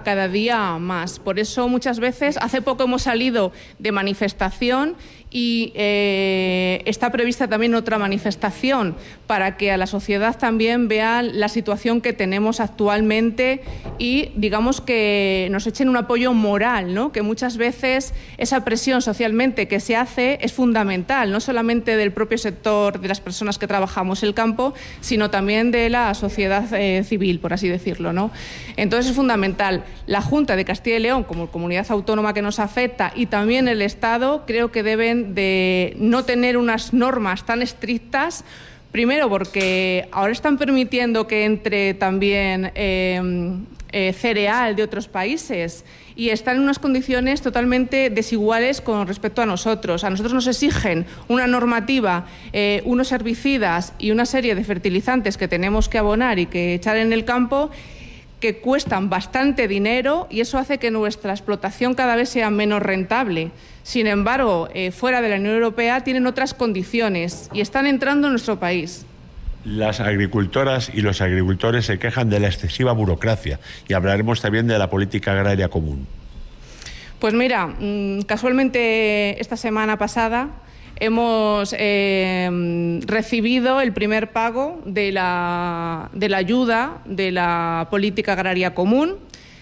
cada día más. Por eso muchas veces, hace poco hemos salido de manifestación y está prevista también otra manifestación para que a la sociedad también vea la situación que tenemos actualmente y digamos que nos echen un apoyo moral, ¿no? Que muchas veces esa presión socialmente que se hace es fundamental, no solamente del propio sector de las personas que trabajamos el campo, sino también de la sociedad civil, por así decirlo, ¿no? Entonces es fundamental. La Junta de Castilla y León, como comunidad autónoma que nos afecta, y también el Estado, creo que deben de no tener unas normas tan estrictas. Primero, porque ahora están permitiendo que entre también cereal de otros países y están en unas condiciones totalmente desiguales con respecto a nosotros. A nosotros nos exigen una normativa, unos herbicidas y una serie de fertilizantes que tenemos que abonar y que echar en el campo, que cuestan bastante dinero, y eso hace que nuestra explotación cada vez sea menos rentable. Sin embargo, fuera de la Unión Europea tienen otras condiciones y están entrando en nuestro país. Las agricultoras y los agricultores se quejan de la excesiva burocracia y hablaremos también de la política agraria común. Pues mira, casualmente esta semana pasada hemos recibido el primer pago de la ayuda de la política agraria común.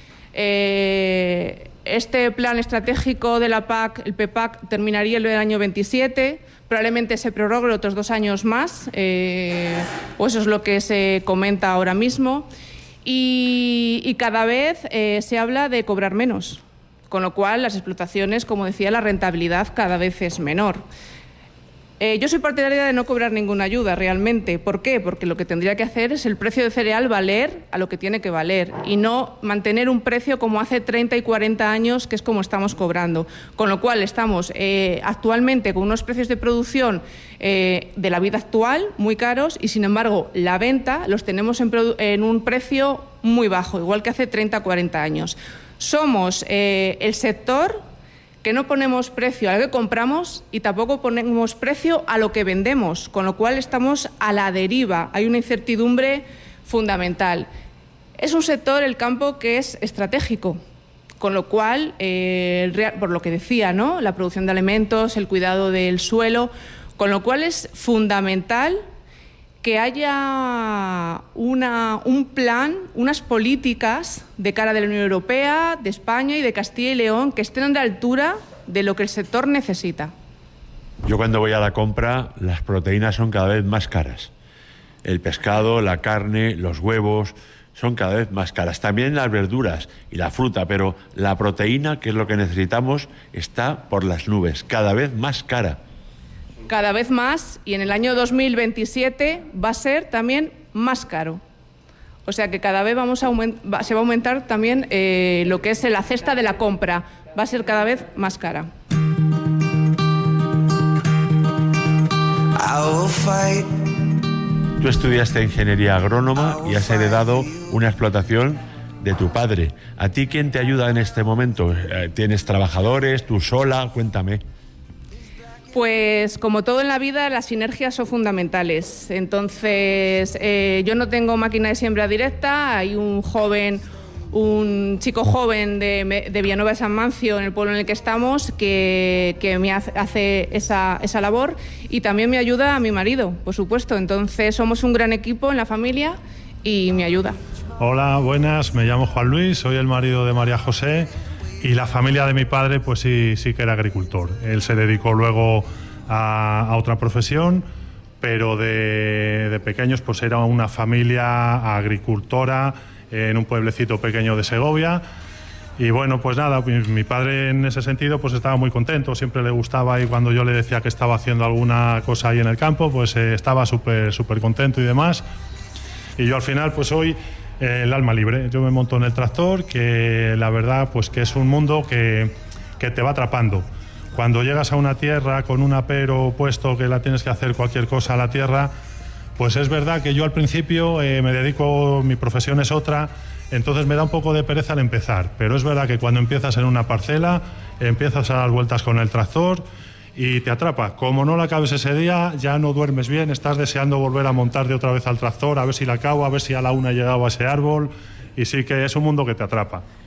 Este plan estratégico de la PAC, el PEPAC, terminaría el año 27, probablemente se prorrogue otros 2 años más, o eso es lo que se comenta ahora mismo, y cada vez se habla de cobrar menos, con lo cual las explotaciones, como decía, la rentabilidad cada vez es menor. Yo soy partidaria de no cobrar ninguna ayuda realmente. ¿Por qué? Porque lo que tendría que hacer es el precio de cereal valer a lo que tiene que valer y no mantener un precio como hace 30 y 40 años, que es como estamos cobrando. Con lo cual estamos actualmente con unos precios de producción de la vida actual muy caros y, sin embargo, la venta los tenemos en un precio muy bajo, igual que hace 30 o 40 años. Somos el sector que no ponemos precio a lo que compramos y tampoco ponemos precio a lo que vendemos, con lo cual estamos a la deriva. Hay una incertidumbre fundamental. Es un sector, el campo, que es estratégico, con lo cual, por lo que decía, ¿no?, la producción de alimentos, el cuidado del suelo, con lo cual es fundamental que haya un plan, unas políticas de cara de la Unión Europea, de España y de Castilla y León que estén a la altura de lo que el sector necesita. Yo cuando voy a la compra, las proteínas son cada vez más caras. El pescado, la carne, los huevos son cada vez más caras. También las verduras y la fruta, pero la proteína, que es lo que necesitamos, está por las nubes, cada vez más cara. Cada vez más, y en el año 2027 va a ser también más caro. O sea que cada vez se va a aumentar también lo que es la cesta de la compra. Va a ser cada vez más cara. Tú estudiaste ingeniería agrónoma y has heredado una explotación de tu padre. ¿A ti quién te ayuda en este momento? ¿Tienes trabajadores? ¿Tú sola? Cuéntame. Pues como todo en la vida, las sinergias son fundamentales. Entonces, yo no tengo máquina de siembra directa. Hay un chico joven de Villanueva de San Mancio, en el pueblo en el que estamos, que me hace esa labor, y también me ayuda a mi marido, por supuesto. Entonces, somos un gran equipo en la familia y me ayuda. Hola, buenas. Me llamo Juan Luis, soy el marido de María José. Y la familia de mi padre, pues sí que era agricultor. Él se dedicó luego a otra profesión, pero de pequeños pues era una familia agricultora en un pueblecito pequeño de Segovia. Y bueno, pues nada, mi padre en ese sentido pues estaba muy contento, siempre le gustaba, y cuando yo le decía que estaba haciendo alguna cosa ahí en el campo, pues estaba súper contento y demás. Y yo al final pues hoy... el alma libre. Yo me monto en el tractor, que la verdad pues que es un mundo que te va atrapando. Cuando llegas a una tierra con un apero puesto que la tienes que hacer cualquier cosa a la tierra, pues es verdad que yo al principio mi profesión es otra, entonces me da un poco de pereza al empezar, pero es verdad que cuando empiezas en una parcela, empiezas a dar vueltas con el tractor y te atrapa. Como no la acabes ese día, ya no duermes bien, estás deseando volver a montarte otra vez al tractor, a ver si la acabo, a ver si a la una he llegado a ese árbol, y sí que es un mundo que te atrapa.